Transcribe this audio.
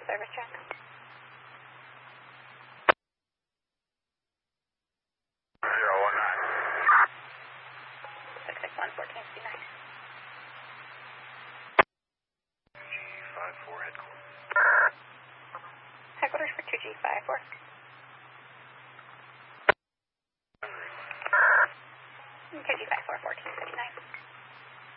Service check. 661-1459. G54 headquarters. Headquarters for 2G54. KG54 1459.